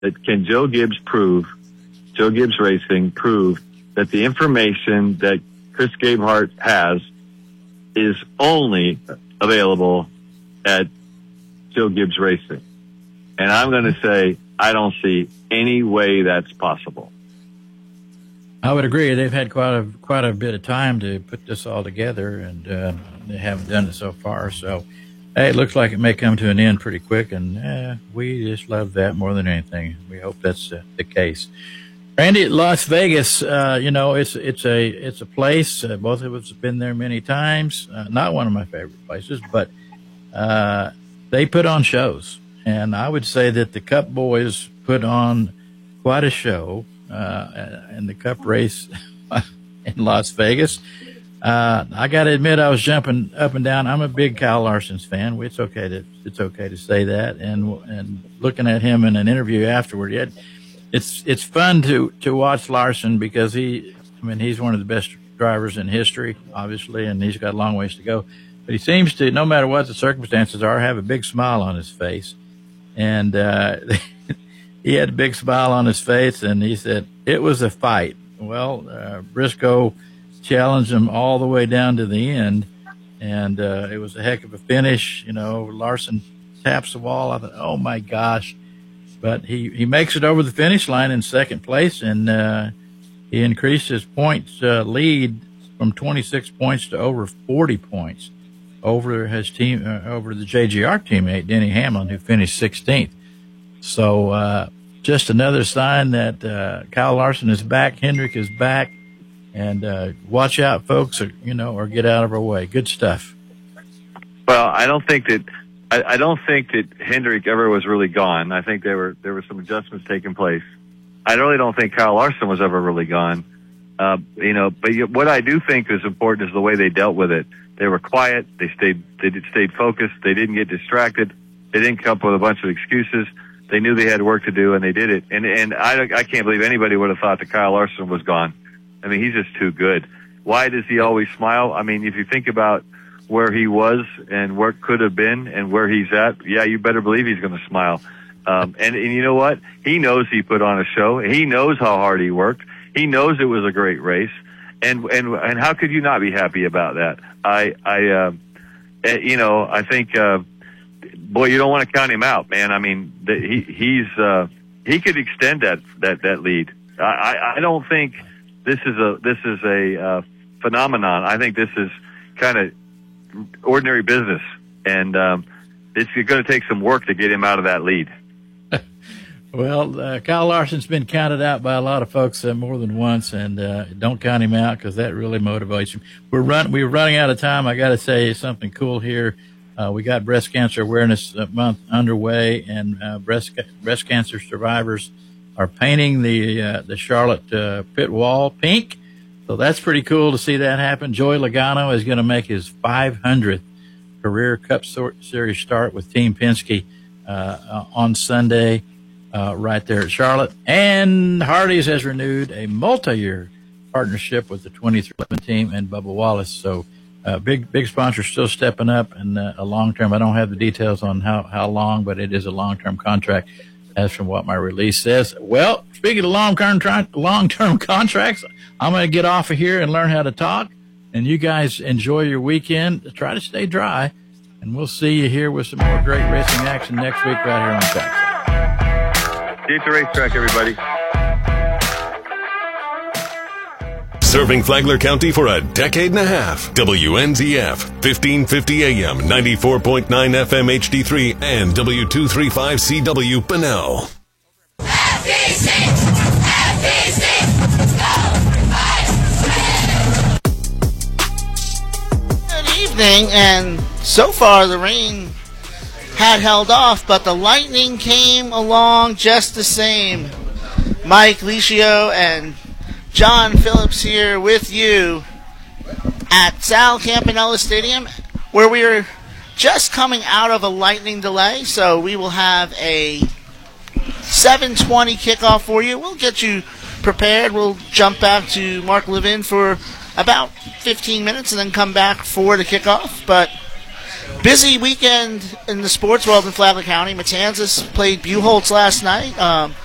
that can Joe Gibbs Racing prove that the information that Chris Gabehart has is only available at Joe Gibbs Racing. And I'm going to say I don't see any way that's possible. I would agree. They've had quite a bit of time to put this all together, and they haven't done it so far. So hey, it looks like it may come to an end pretty quick, and we just love that more than anything. We hope that's the case. Randy, Las Vegas, it's a place. Both of us have been there many times. Not one of my favorite places, but they put on shows, and I would say that the Cup boys put on quite a show in the Cup race in Las Vegas. I got to admit, I was jumping up and down. I'm a big Kyle Larson's fan. It's okay to say that. And looking at him in an interview afterward, it's fun to watch Larson because he's one of the best drivers in history, obviously, and he's got a long ways to go. But he seems to, no matter what the circumstances are, have a big smile on his face. And he had a big smile on his face, and he said, it was a fight. Well, Briscoe challenged him all the way down to the end, and it was a heck of a finish. Larson taps the wall. I thought, oh, my gosh. But he makes it over the finish line in second place, and he increased his points lead from 26 points to over 40 points over his team, over the JGR teammate, Denny Hamlin, who finished 16th. So just another sign that Kyle Larson is back, Hendrick is back, and watch out, folks, or get out of our way. Good stuff. Well, I don't think that Hendrick ever was really gone. I think there were some adjustments taking place. I really don't think Kyle Larson was ever really gone. But what I do think is important is the way they dealt with it. They were quiet. They stayed focused. They didn't get distracted. They didn't come up with a bunch of excuses. They knew they had work to do, and they did it. And I can't believe anybody would have thought that Kyle Larson was gone. I mean, he's just too good. Why does he always smile? I mean, if you think about where he was and where it could have been and where he's at, yeah, you better believe he's going to smile. And you know what? He knows he put on a show. He knows how hard he worked. He knows it was a great race. And how could you not be happy about that? I think, boy, you don't want to count him out, man. I mean, he could extend that lead. I don't think this is a phenomenon. I think this is kind of ordinary business, and it's going to take some work to get him out of that lead. Well, Kyle Larson's been counted out by a lot of folks more than once, and don't count him out because that really motivates him. We're running out of time. I got to say something cool here. We got Breast Cancer Awareness Month underway, and breast cancer survivors are painting the Charlotte pit wall pink. So that's pretty cool to see that happen. Joey Logano is going to make his 500th career Cup Series start with Team Penske on Sunday right there at Charlotte. And Hardee's has renewed a multi-year partnership with the 2311 team and Bubba Wallace. So big sponsor still stepping up, and a long-term. I don't have the details on how long, but it is a long-term contract, as from what my release says. Well, speaking of long-term contracts, I'm going to get off of here and learn how to talk. And you guys enjoy your weekend. Try to stay dry. And we'll see you here with some more great racing action next week right here on Trackside. See you at the racetrack, everybody. Serving Flagler County for a decade and a half. WNZF, 1550 AM, 94.9 FM HD3, and W235CW Bunnell. Good evening, and so far the rain had held off, but the lightning came along just the same. Mike Licio and John Phillips here with you at Sal Campanella Stadium, where we are just coming out of a lightning delay, so we will have a 7:20 kickoff for you. We'll get you prepared. We'll jump back to Mark Levin for about 15 minutes and then come back for the kickoff. But busy weekend in the sports world in Flagler County. Matanzas played Buchholz last night.